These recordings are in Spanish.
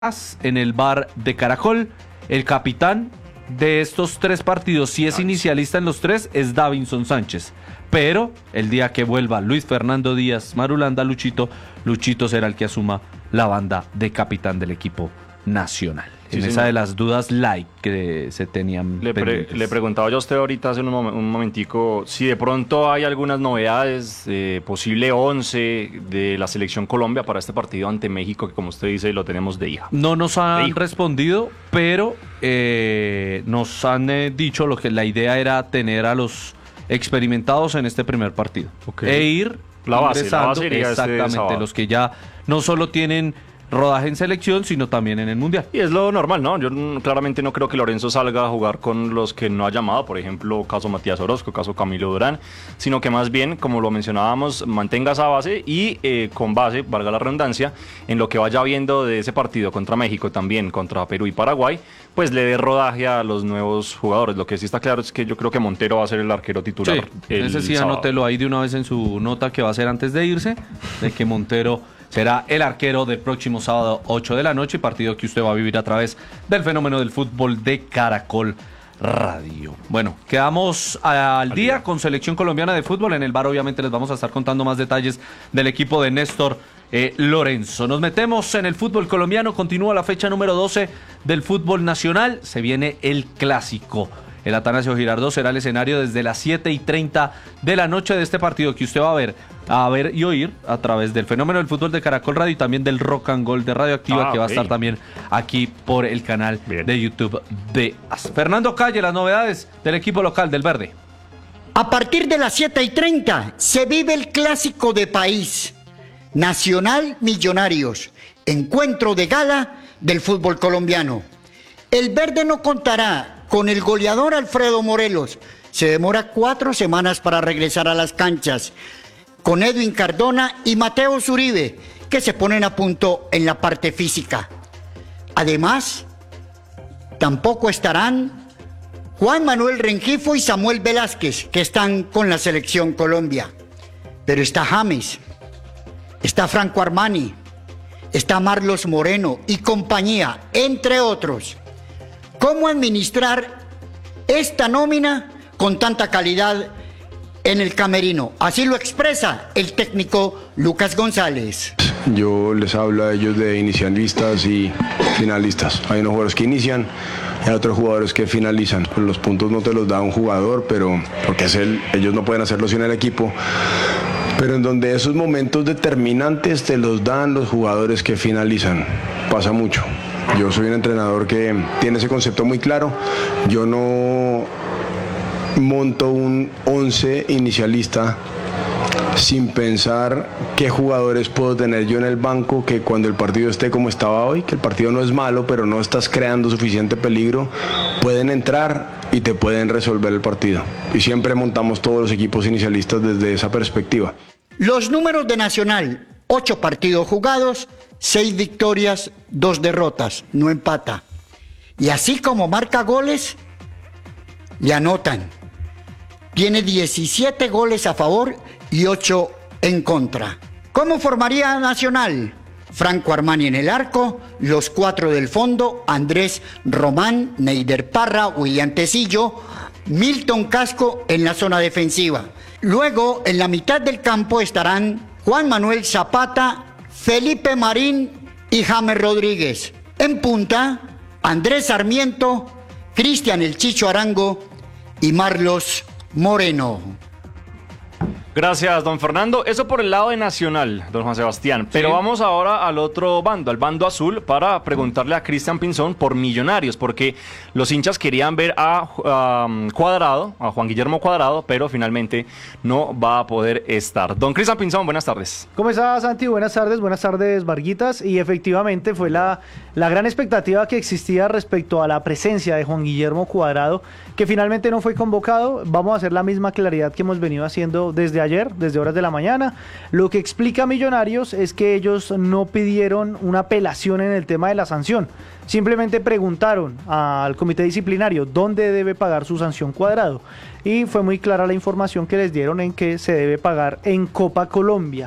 en el bar de Caracol. El capitán de estos tres partidos, si es inicialista en los tres, es Davinson Sánchez. Pero el día que vuelva Luis Fernando Díaz Marulanda, Luchito será el que asuma la banda de capitán del equipo nacional. Sí, en esa de las dudas que se tenían pendientes. Le preguntaba yo a usted ahorita hace un momentico si de pronto hay algunas novedades, posible 11 de la selección Colombia para este partido ante México, que como usted dice lo tenemos de hija. No nos han respondido, pero nos han dicho lo que la idea era tener a los experimentados en este primer partido. E ir la base exactamente, los que ya no solo tienen rodaje en selección, sino también en el Mundial. Y es lo normal, ¿no? Yo claramente no creo que Lorenzo salga a jugar con los que no ha llamado, por ejemplo, caso Matías Orozco, caso Camilo Durán, sino que más bien, como lo mencionábamos, mantenga esa base y con base, valga la redundancia, en lo que vaya viendo de ese partido contra México, también contra Perú y Paraguay, pues le dé rodaje a los nuevos jugadores. Lo que sí está claro es que yo creo que Montero va a ser el arquero titular. Sí, ese sí, anótelo ahí de una vez en su nota que va a hacer antes de irse, de que Montero será el arquero del próximo sábado 8 de la noche, partido que usted va a vivir a través del fenómeno del fútbol de Caracol Radio. Bueno, quedamos al día con Selección Colombiana de Fútbol. En el bar obviamente les vamos a estar contando más detalles del equipo de Néstor Lorenzo. Nos metemos en el fútbol colombiano, continúa la fecha número 12 del fútbol nacional, se viene el clásico. El Atanasio Girardot será el escenario desde las 7:30 de la noche de este partido que usted va a ver y oír a través del fenómeno del fútbol de Caracol Radio y también del Rock and Gold de Radioactiva, que va a estar también aquí por el canal de YouTube de AS. Fernando Calle, las novedades del equipo local del Verde. A partir de las 7:30 se vive el clásico de país, Nacional Millonarios, encuentro de gala del fútbol colombiano. El Verde no contará con el goleador Alfredo Morelos. Se demora 4 semanas para regresar a las canchas. Con Edwin Cardona y Mateo Zuribe, que se ponen a punto en la parte física. Además, tampoco estarán Juan Manuel Rengifo y Samuel Velázquez, que están con la Selección Colombia. Pero está James, está Franco Armani, está Marlos Moreno y compañía, entre otros. ¿Cómo administrar esta nómina con tanta calidad en el camerino? Así lo expresa el técnico Lucas González. Yo les hablo a ellos de inicialistas y finalistas. Hay unos jugadores que inician y hay otros jugadores que finalizan. Los puntos no te los da un jugador, pero porque ellos no pueden hacerlo sin el equipo. Pero en donde esos momentos determinantes te los dan los jugadores que finalizan. Pasa mucho. Yo soy un entrenador que tiene ese concepto muy claro. Yo no monto un 11 inicialista sin pensar qué jugadores puedo tener yo en el banco, que cuando el partido esté como estaba hoy, que el partido no es malo, pero no estás creando suficiente peligro, pueden entrar y te pueden resolver el partido. Y siempre montamos todos los equipos inicialistas desde esa perspectiva. Los números de Nacional: 8 partidos jugados, 6 victorias, 2 derrotas, no empata. Y así como marca goles, le anotan. Tiene 17 goles a favor y 8 en contra. ¿Cómo formaría Nacional? Franco Armani en el arco, los 4 del fondo: Andrés Román, Neider Parra, William Tecillo, Milton Casco en la zona defensiva. Luego, en la mitad del campo estarán Juan Manuel Zapata, Felipe Marín y James Rodríguez. En punta, Andrés Sarmiento, Cristian El Chicho Arango y Marlos Moreno. Gracias, don Fernando. Eso por el lado de Nacional, don Juan Sebastián. Pero vamos ahora al otro bando, al bando azul, para preguntarle a Cristian Pinzón por Millonarios, porque los hinchas querían ver a Cuadrado, a Juan Guillermo Cuadrado, pero finalmente no va a poder estar. Don Cristian Pinzón, buenas tardes. ¿Cómo estás, Santi? Buenas tardes, Varguitas. Y efectivamente fue la gran expectativa que existía respecto a la presencia de Juan Guillermo Cuadrado, que finalmente no fue convocado. Vamos a hacer la misma claridad que hemos venido haciendo desde ayer, desde horas de la mañana. Lo que explica Millonarios es que ellos no pidieron una apelación en el tema de la sanción. Simplemente preguntaron al comité disciplinario dónde debe pagar su sanción Cuadrado. Y fue muy clara la información que les dieron en que se debe pagar en Copa Colombia.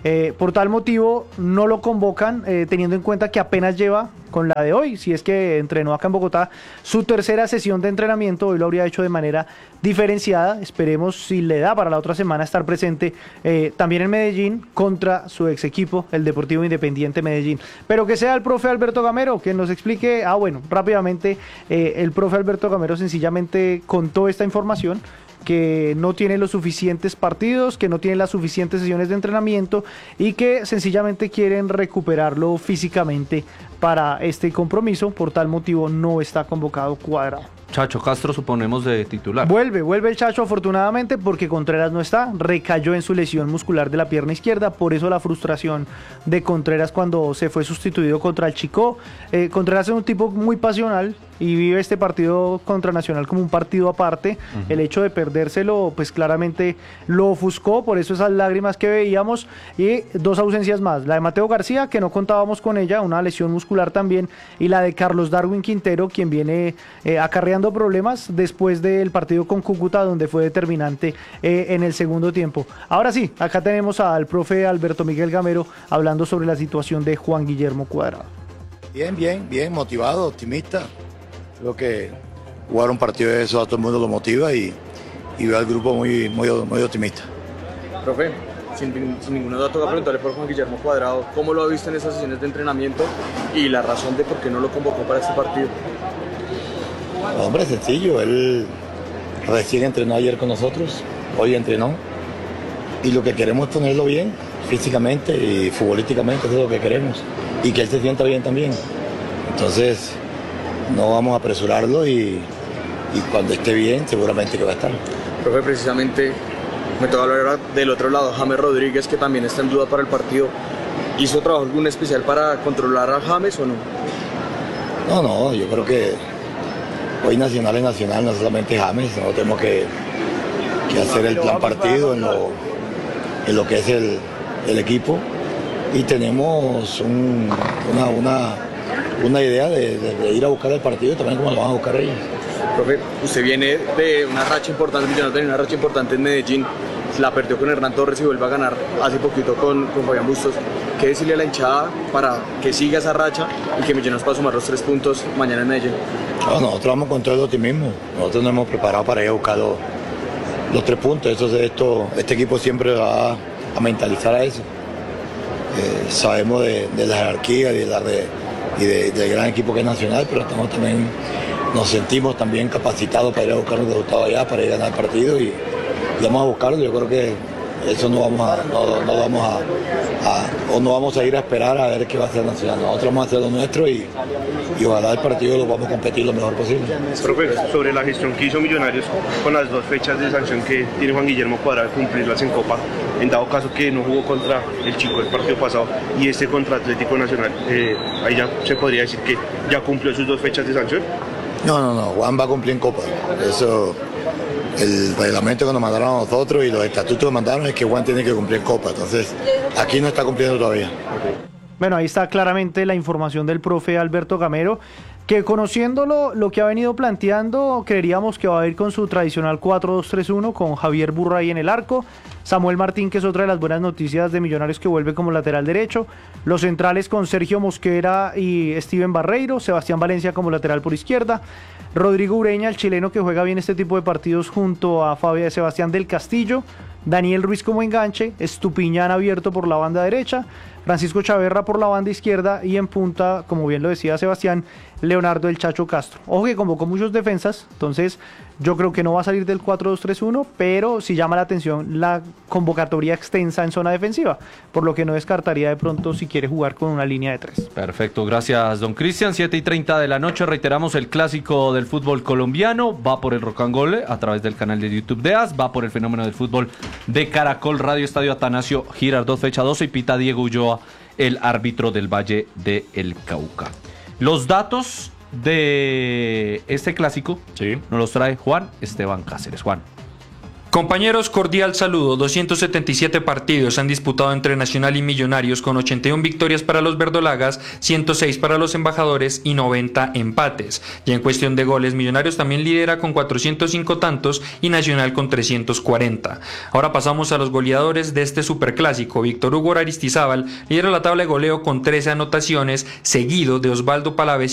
Por tal motivo no lo convocan, teniendo en cuenta que apenas lleva con la de hoy, si es que entrenó acá en Bogotá, su tercera sesión de entrenamiento. Hoy lo habría hecho de manera diferenciada. Esperemos si le da para la otra semana estar presente también en Medellín contra su ex equipo, el Deportivo Independiente Medellín. Pero que sea el profe Alberto Gamero que nos explique, rápidamente, el profe Alberto Gamero sencillamente contó esta información, que no tiene los suficientes partidos, que no tiene las suficientes sesiones de entrenamiento y que sencillamente quieren recuperarlo físicamente para este compromiso. Por tal motivo no está convocado Cuadrado. Chacho Castro, suponemos, de titular. Vuelve el Chacho, afortunadamente, porque Contreras no está, recayó en su lesión muscular de la pierna izquierda, por eso la frustración de Contreras cuando se fue sustituido contra el Chico. Contreras es un tipo muy pasional y vive este partido contra Nacional como un partido aparte. El hecho de perdérselo, pues claramente lo ofuscó, por eso esas lágrimas que veíamos. Y dos ausencias más, la de Mateo García, que no contábamos con ella, una lesión muscular también, y la de Carlos Darwin Quintero, quien viene acarreando problemas después del partido con Cúcuta, donde fue determinante en el segundo tiempo. Ahora sí, acá tenemos al profe Alberto Miguel Gamero hablando sobre la situación de Juan Guillermo Cuadrado. Bien, motivado, optimista. Creo que jugar un partido de eso a todo el mundo lo motiva y veo al grupo muy optimista. Profe, sin ninguna duda toca preguntarle por Juan Guillermo Cuadrado, ¿cómo lo ha visto en esas sesiones de entrenamiento y la razón de por qué no lo convocó para este partido? Hombre, sencillo, él recién entrenó ayer con nosotros, hoy entrenó y lo que queremos es ponerlo bien físicamente y futbolísticamente, eso es lo que queremos, y que él se sienta bien también. Entonces no vamos a apresurarlo y cuando esté bien seguramente que va a estar. Profe, precisamente me toca hablar del otro lado, James Rodríguez, que también está en duda para el partido. ¿Hizo trabajo algún especial para controlar a James o no? No, yo creo que hoy Nacional es Nacional, no solamente James, no tenemos que hacer el plan partido en lo que es el equipo, y tenemos una idea de ir a buscar el partido también como lo van a buscar ellos. Profe, usted viene de una racha importante, Millonarios tenía una racha importante en Medellín, la perdió con Hernán Torres y vuelve a ganar hace poquito con Fabián Bustos. ¿Qué decirle a la hinchada para que siga esa racha y que Millonarios pueda sumar los 3 puntos mañana en Medellín? No, nosotros vamos con todo el optimismo, nosotros nos hemos preparado para ir a buscar los 3 puntos. Este equipo siempre va a mentalizar a eso. Sabemos de la jerarquía y del gran equipo que es Nacional, pero nos sentimos también capacitados para ir a buscar un resultado allá, para ir a ganar el partido y vamos a buscarlo. Yo creo que eso no vamos a ir a esperar a ver qué va a hacer Nacional. Nosotros vamos a hacer lo nuestro y ojalá el partido lo vamos a competir lo mejor posible. Profe, sobre la gestión que hizo Millonarios con las 2 fechas de sanción que tiene Juan Guillermo Cuadrado, cumplirlas en Copa, en dado caso que no jugó contra el Chico el partido pasado y contra Atlético Nacional, ahí ya se podría decir que ya cumplió sus 2 fechas de sanción. No, Juan va a cumplir en Copa. Eso, el reglamento que nos mandaron a nosotros y los estatutos que mandaron es que Juan tiene que cumplir en Copa. Entonces, aquí no está cumpliendo todavía. Bueno, ahí está claramente la información del profe Alberto Gamero, que conociéndolo, lo que ha venido planteando, creeríamos que va a ir con su tradicional 4-2-3-1, con Javier Burray en el arco, Samuel Martín, que es otra de las buenas noticias de Millonarios, que vuelve como lateral derecho, los centrales con Sergio Mosquera y Steven Barreiro, Sebastián Valencia como lateral por izquierda, Rodrigo Ureña, el chileno que juega bien este tipo de partidos junto a Sebastián del Castillo, Daniel Ruiz como enganche, Estupiñán abierto por la banda derecha, Francisco Chaverra por la banda izquierda y en punta, como bien lo decía Sebastián, Leonardo el Chacho Castro. Ojo que convocó muchos defensas, entonces yo creo que no va a salir del 4-2-3-1, pero sí llama la atención la convocatoria extensa en zona defensiva, por lo que no descartaría de pronto si quiere jugar con una línea de 3. Perfecto, gracias don Cristian. 7:30 de la noche, reiteramos el clásico del fútbol colombiano, va por el Rock and Gol a través del canal de YouTube de AS, va por el fenómeno del fútbol de Caracol Radio, Estadio Atanasio Girardot, fecha 12, y pita Diego Ulloa, el árbitro del Valle del Cauca. Los datos de este clásico nos los trae Juan Esteban Cáceres. Juan. Compañeros, cordial saludo. 277 partidos han disputado entre Nacional y Millonarios, con 81 victorias para los verdolagas, 106 para los embajadores y 90 empates. Ya en cuestión de goles, Millonarios también lidera con 405 tantos y Nacional con 340. Ahora pasamos a los goleadores de este superclásico. Víctor Hugo Aristizábal lidera la tabla de goleo con 13 anotaciones, seguido de Osvaldo Palavecino